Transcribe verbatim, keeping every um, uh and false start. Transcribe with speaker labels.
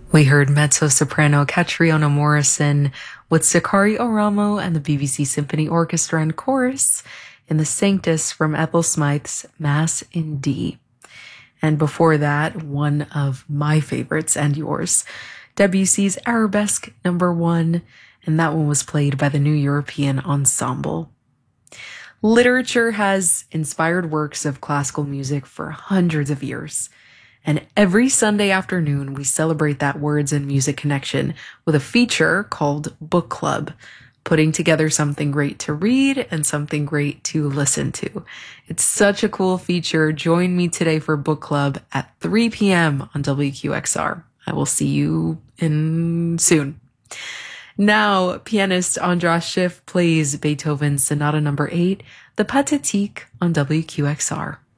Speaker 1: We heard mezzo-soprano Catriona Morrison with Sakari Oramo and the B B C Symphony Orchestra and Chorus in the Sanctus from Ethel Smythe's Mass in D. And before that, one of my favorites and yours, Debussy's Arabesque number one, and that one was played by the New European Ensemble. Literature has inspired works of classical music for hundreds of years. And every Sunday afternoon, we celebrate that words and music connection with a feature called Book Club, putting together something great to read and something great to listen to. It's such a cool feature. Join me today for Book Club at three p.m. on W Q X R. I will see you in soon. Now, pianist Andras Schiff plays Beethoven's Sonata number eight, the Pathétique, on W Q X R.